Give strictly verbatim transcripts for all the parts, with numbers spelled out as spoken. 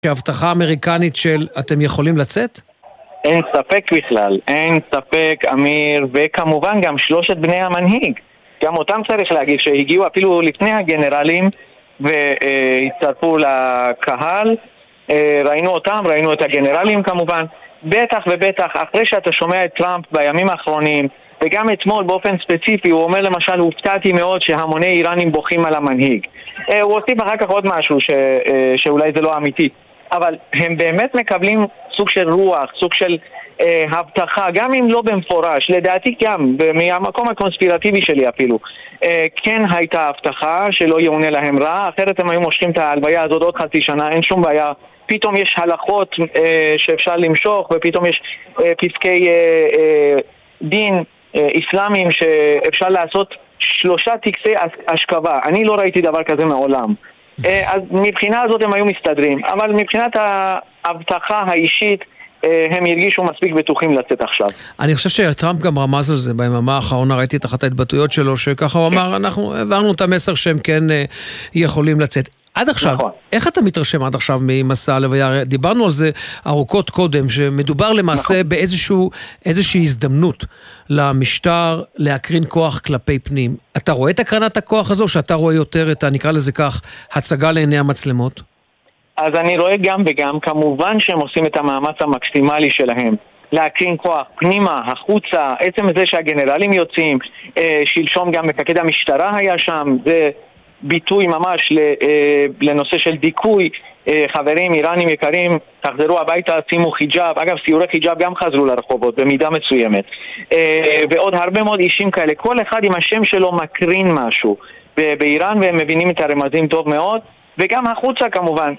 שהבטחה אמריקנית של אתם יכולים לצאת? אין ספק בכלל, אין ספק אמיר, וכמובן גם שלושת בני המנהיג, גם אותם צריך להגיד שהגיעו אפילו לפני הגנרלים והצטרפו לקהל, ראינו אותם, ראינו את הגנרלים כמובן, בטח ובטח אחרי שאתה שומע את טראמפ בימים האחרונים, וגם אתמול באופן ספציפי הוא אומר למשל, הופתעתי מאוד שהמוני איראנים בוכים על המנהיג. הוא הוסיף אחר כך עוד משהו ש, שאולי זה לא אמיתי, אבל הם באמת מקבלים סוג של רוח, סוג של אה, הבטחה, גם אם לא במפורש, לדעתי גם, מהמקום הקונספירטיבי שלי אפילו, אה, כן הייתה הבטחה שלא יעונה להם רע, אחרת הם היו מושכים את ההלוויה הזאת עוד חצי שנה, אין שום בעיה. פתאום יש הלכות אה, שאפשר למשוך, ופתאום יש אה, פסקי אה, אה, דין אה, איסלאמיים שאפשר לעשות שלושה טקסי השכבה. אני לא ראיתי דבר כזה מעולם. אז מבחינה הזאת הם היו מסתדרים, אבל מבחינת ההבטחה האישית הם הרגישו מספיק בטוחים לצאת עכשיו. אני חושב שטראמפ גם רמז על זה ביממה האחרונה, ראיתי את אחת ההתבטאויות שלו, שככה הוא אמר, אנחנו העברנו את המסר שהם כן יכולים לצאת. עד עכשיו, נכון. איך אתה מתרשם עד עכשיו ממסע הלוויה? דיברנו על זה ארוכות קודם, שמדובר למעשה נכון. באיזשהו, איזושהי הזדמנות למשטר להקרין כוח כלפי פנים. אתה רואה את הקרנת הכוח הזו, שאתה רואה יותר את, נקרא לזה כך, הצגה לעיני המצלמות? אז אני רואה גם וגם, כמובן שהם עושים את המאמץ המקסימלי שלהם. להקרין כוח פנימה, החוצה, עצם זה שהגנרלים יוצאים, שלשום גם מפקד המשטרה היה שם, זה ביטוי ממש לנושא של דיכוי. חברים איראנים יקרים, תחזרו הביתה, שימו חיג'אב, אגב סיורי חיג'אב גם חזרו לרחובות במידה מסוימת, ועוד הרבה מאוד אישים כאלה, כל אחד עם השם שלו מקרין משהו באיראן, והם מבינים את הרמזים טוב מאוד, וגם החוצה כמובן.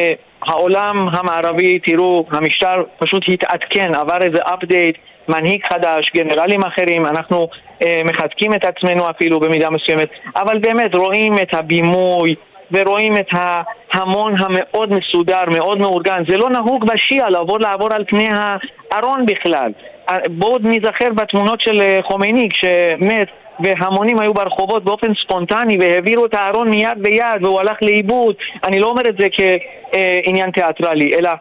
העולם המערבי, תראו, המשטר פשוט התעדכן, עבר איזה אפדייט, מנהיג חדש, גנרלים אחרים, אנחנו אה, מחזקים את עצמנו אפילו במידה מסוימת, אבל באמת רואים את הבימוי ורואים את ההמון המאוד מסודר, מאוד מאורגן. זה לא נהוג בשיעה לעבור לעבור על פני הארון בכלל. בואו נזכר בתמונות של חומייני כשמת, והמונים היו ברחובות באופן ספונטני והעבירו את הארון מיד ביד והוא הלך לאיבוד. אני לא אומר את זה כעניין תיאטרלי, אלא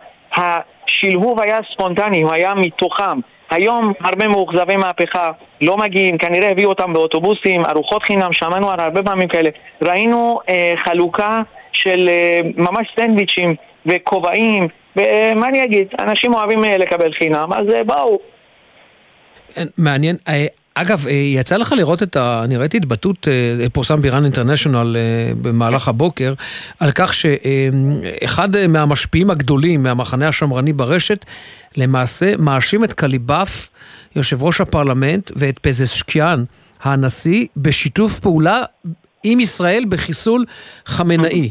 השלהוב היה ספונטני, הוא היה מתוכם. היום הרבה מאוכזבי מהפכה לא מגיעים, כנראה הביאו אותם באוטובוסים, ארוחות חינם, שמענו על הרבה פעמים כאלה. ראינו אה, חלוקה של אה, ממש סנדוויצ'ים וכובעים, ומה אני אגיד, אנשים אוהבים אה, לקבל חינם, אז אה, באו. מעניין, אה... אגב, יצא לך לראות את ה... אני ראיתי התבטאות, פורסם באיראן אינטרנשיונל במהלך הבוקר, על כך שאחד מהמשפיעים הגדולים מהמחנה השמרני ברשת, למעשה מאשים את קליבאף, יושב ראש הפרלמנט, ואת פזשקיאן, הנשיא, בשיתוף פעולה עם ישראל בחיסול חמינאי.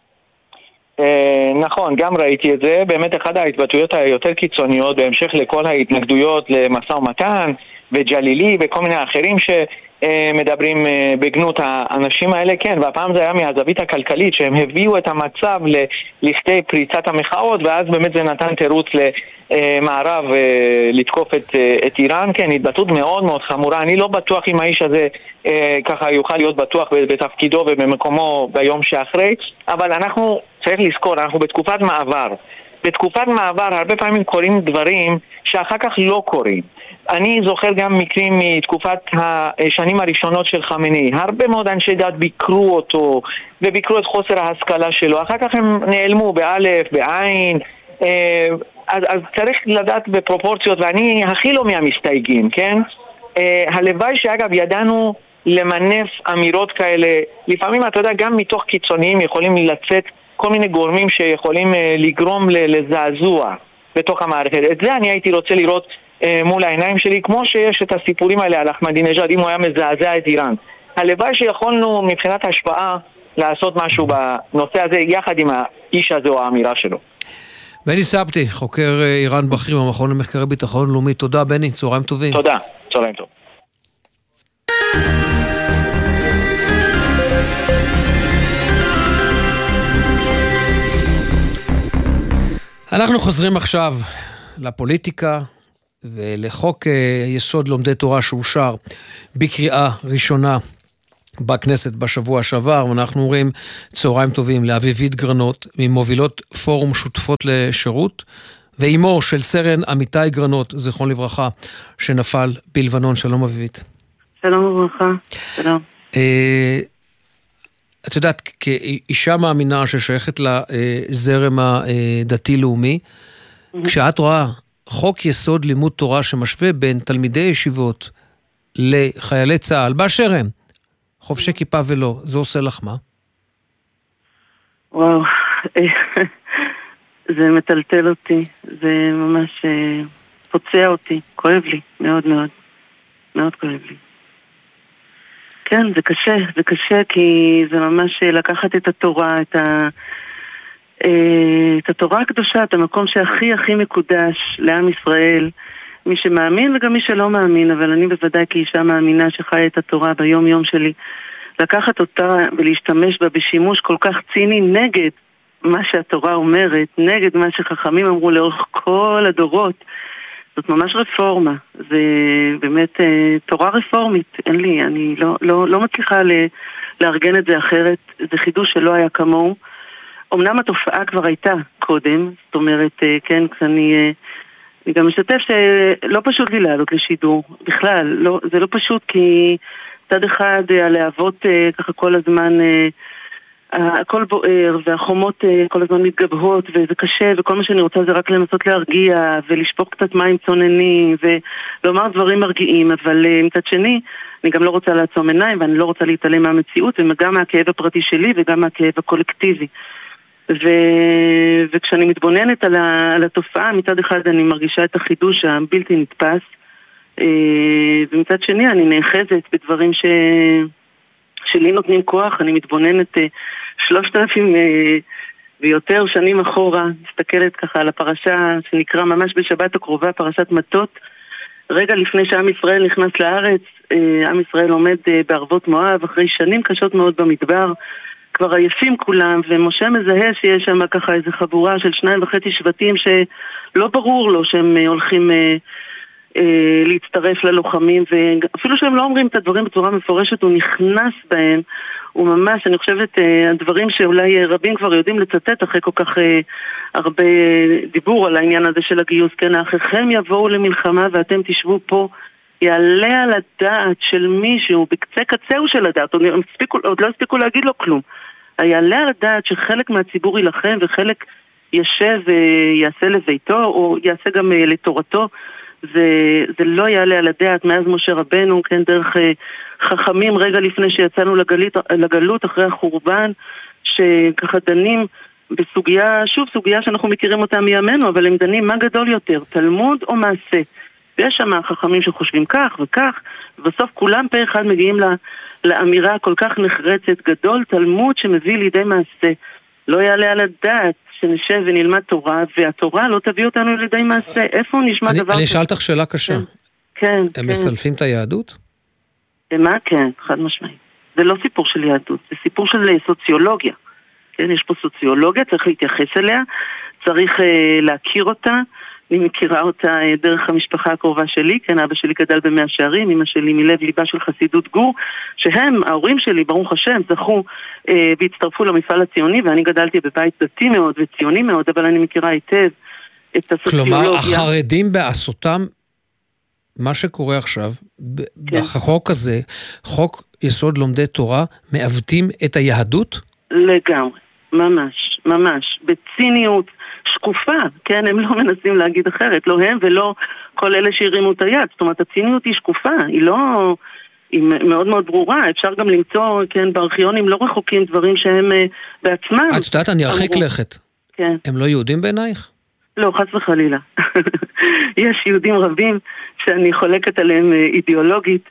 נכון, גם ראיתי את זה, באמת אחד ההתבטאויות היותר קיצוניות, בהמשך לכל ההתנגדויות למשא ומתן, וג'לילי וכל מיני אחרים שמדברים בגנות האנשים האלה, כן, והפעם זה היה מהזווית הכלכלית, שהם הביאו את המצב לכדי פריצת המחאות, ואז באמת זה נתן תירוץ למערב לתקוף את, את איראן. כן, התבטאות מאוד מאוד חמורה. אני לא בטוח אם האיש הזה ככה יוכל להיות בטוח בתפקידו ובמקומו ביום שאחרי, אבל אנחנו צריך לזכור, אנחנו בתקופת מעבר. בתקופת מעבר הרבה פעמים קורים דברים שאחר כך לא קורים. אני זוכר גם מקרים מתקופת השנים הראשונות של חמינאי. הרבה מאוד אנשי דת ביקרו אותו וביקרו את חוסר ההשכלה שלו. אחר כך הם נעלמו באלף, בעין. אז, אז צריך לדעת בפרופורציות, ואני הכי לא מהמסתייגים, כן? הלוואי שאגב ידענו למנף אמירות כאלה. לפעמים אתה יודע, גם מתוך קיצוניים יכולים לצאת כל מיני גורמים שיכולים לגרום לזעזוע בתוך המערכת. את זה אני הייתי רוצה לראות מול העיניים שלי, כמו שיש את הסיפורים האלה על אחמדינג'אד, אם הוא היה מזעזע את איראן. הלוואי שיכולנו מבחינת השפעה לעשות משהו בנושא הזה יחד עם האיש הזה או האמירה שלו. בני סבתי, חוקר איראן בכיר במכון למחקרי ביטחון לאומי. תודה בני, צהריים טובים. תודה, צהריים טוב. אנחנו חוזרים עכשיו לפוליטיקה ולחוק יסוד לומדי תורה שאושר בקריאה ראשונה בכנסת בשבוע שעבר, ואנחנו אומרים צהריים טובים לאביבית גרנות, ממובילות פורום שותפות לשירות, ואימו של סרן אמיתי גרנות, זכרון לברכה, שנפל בלבנון. שלום אביבית. שלום וברכה, שלום. את יודעת, כאישה מאמינה ששייכת לזרם הדתי-לאומי, כשאת רואה חוק יסוד לימוד תורה שמשווה בין תלמידי ישיבות לחיילי צה"ל, באשר הם, חובשי כיפה ולא, זה עושה לך מה? וואו, זה מטלטל אותי, זה ממש פוצע אותי, כואב לי, מאוד מאוד, מאוד כואב לי. כן, זה קשה, זה קשה כי זה ממש לקחת את התורה, את, ה, את התורה הקדושה, את המקום שהכי הכי מקודש לעם ישראל, מי שמאמין וגם מי שלא מאמין, אבל אני בוודאי כאישה מאמינה שחיה את התורה ביום יום שלי, לקחת אותה ולהשתמש בה בשימוש כל כך ציני נגד מה שהתורה אומרת, נגד מה שחכמים אמרו לאורך כל הדורות. זאת ממש רפורמה, זה באמת אה, תורה רפורמית, אין לי, אני לא, לא, לא מצליחה ל, לארגן את זה אחרת, זה חידוש שלא היה כמוהו. אמנם התופעה כבר הייתה קודם, זאת אומרת, אה, כן, כשאני אה, אני גם משתף שלא פשוט לי לעלות לשידור, בכלל, לא, זה לא פשוט כי צד אחד אה, הלהבות אה, ככה כל הזמן... אה, הכל בוער והחומות כל הזמן מתגבהות וזה קשה וכל מה שאני רוצה זה רק לנסות להרגיע ולשפוך קצת מים צוננים ולומר דברים מרגיעים, אבל מצד שני אני גם לא רוצה לעצום עיניים ואני לא רוצה להתעלם מהמציאות וגם מהכאב הפרטי שלי וגם מהכאב הקולקטיבי. ו... וכשאני מתבוננת על, ה... על התופעה, מצד אחד אני מרגישה את החידוש הבלתי נתפס, ומצד שני אני נאחזת בדברים ש... שלי נותנים כוח. אני מתבוננת שלושת אלפים ויותר שנים אחורה, מסתכלת ככה על הפרשה שנקרא ממש בשבת הקרובה, פרשת מטות, רגע לפני שעם ישראל נכנס לארץ. עם ישראל עומד בערבות מואב, אחרי שנים קשות מאוד במדבר, כבר עייפים כולם, ומשה מזהה שיש שם ככה איזו חבורה של שניים וחצי שבטים שלא ברור לו שהם הולכים להצטרף ללוחמים, ואפילו שהם לא אומרים את הדברים בצורה מפורשת, הוא נכנס בהם, הוא ממש, אני חושבת, הדברים שאולי רבים כבר יודעים לצטט אחרי כל כך הרבה דיבור על העניין הזה של הגיוס, כן, האחיכם יבואו למלחמה ואתם תשבו פה, יעלה על הדעת של מישהו, בקצה קצהו של הדעת, עוד, הספיקו, עוד לא הספיקו להגיד לו כלום, יעלה על הדעת שחלק מהציבור ילחם וחלק ישב ויעשה לביתו, או יעשה גם לתורתו, זה, זה לא יעלה על הדעת מאז משה רבנו, כן, דרך חכמים רגע לפני שיצאנו לגלית, לגלות אחרי החורבן, שככה דנים בסוגיה, שוב סוגיה שאנחנו מכירים אותה מימינו, אבל הם דנים מה גדול יותר, תלמוד או מעשה. ויש שם חכמים שחושבים כך וכך, ובסוף כולם פה אחד מגיעים לה, לאמירה כל כך נחרצת, גדול תלמוד שמביא לידי מעשה. לא יעלה על הדעת שנשב ונלמד תורה, והתורה לא תביא אותנו לידי מעשה. איפה נשמע אני, דבר... אני שאלת לך שאלה קשה. כן, כן. הם כן. מסלפים את היהדות? מה? כן, חד משמעי. זה לא סיפור של יהדות, זה סיפור של סוציולוגיה. כן, יש פה סוציולוגיה, צריך להתייחס אליה, צריך uh, להכיר אותה. אני מכירה אותה uh, דרך המשפחה הקרובה שלי, כן, אבא שלי גדל במאה שערים, אמא שלי מלב ליבה של חסידות גור, שהם, ההורים שלי, ברוך השם, זכו uh, והצטרפו למפעל הציוני, ואני גדלתי בבית דתי מאוד וציוני מאוד, אבל אני מכירה היטב את הסוציולוגיה. כלומר, החרדים בעשותם, מה שקורה עכשיו, כן. בחוק הזה, חוק יסוד לומדי תורה, מעוותים את היהדות? לגמרי, ממש, ממש, בציניות שקופה, כן, הם לא מנסים להגיד אחרת, לא הם ולא כל אלה שהרימו את היד, זאת אומרת, הציניות היא שקופה, היא לא, היא מאוד מאוד ברורה, אפשר גם למצוא, כן, בארכיונים לא רחוקים דברים שהם בעצמם. את יודעת, אני ארחיק לכת. כן. הם לא יהודים בעינייך? לא, חס וחלילה. יש יהודים רבים שאני חולקת עליהם אידיאולוגית,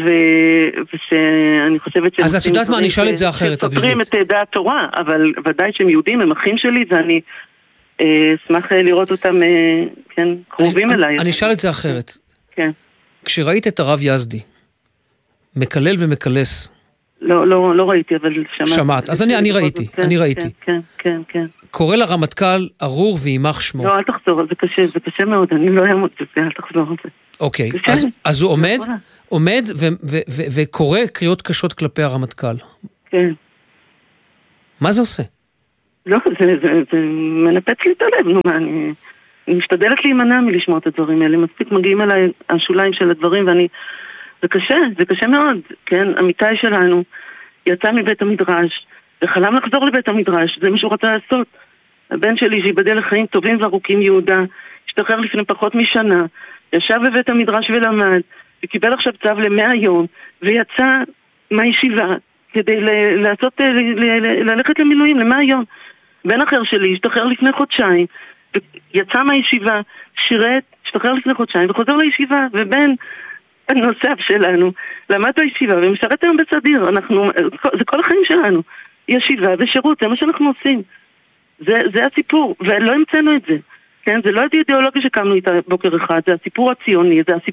ושאני חושבת שהם... אז את יודעת מה, אני אשאל את זה אחרת, אביבית. שסותרים את דעת תורה, אבל ודאי שהם יהודים, הם אחים שלי, ואני אשמח לראות אותם, כן, קרובים אליי. אני אשאל את זה אחרת. כן. כשראית את הרב יזדי, מקלל ומקלס, לא, לא, לא ראיתי, אבל שמעת. שמעת, אז אני, אני ראיתי, אני ראיתי. כן, כן, כן. קורא לרמטכ"ל ארור וימח שמו. לא, אל תחזור, זה קשה, זה קשה מאוד, אני לא אעמוד בזה, אל תחזור על זה. אוקיי, אז, אז הוא עומד, עומד וקורא קריאות קשות כלפי הרמטכ"ל. כן. מה זה עושה? לא, זה, זה, זה מנפץ לי את הלב, נו מה, אני, אני משתדלת להימנע מלשמוע את הדברים האלה, מספיק מגיעים אליי השוליים של הדברים, ואני, זה קשה, זה קשה מאוד, כן, עמיתי שלנו יצא מבית המדרש, וחלם לחזור לבית המדרש, זה מה שהוא רצה לעשות. הבן שלי שיבדל לחיים טובים וארוכים יהודה, השתחרר לפני פחות משנה, ישב בבית המדרש ולמד, וקיבל עכשיו צו למאה יום, ויצא מהישיבה, כדי ל- לעשות, ל- ל- ל- ללכת למילואים, למאה יום. בן אחר שלי השתחרר לפני חודשיים, ויצא מהישיבה, שירת, השתחרר לפני חודשיים, וחוזר לישיבה, ובן הנוסף שלנו, למד בישיבה, ומשרת היום בסדיר, אנחנו, זה כל החיים שלנו, ישיבה ושירות, זה מה שאנחנו עושים. זה, זה הסיפור, ולא המצאנו את זה. כן, זה לא אידיאולוגיה שקמנו איתה בוקר אחד, זה הסיפור הציוני, זה הסיפור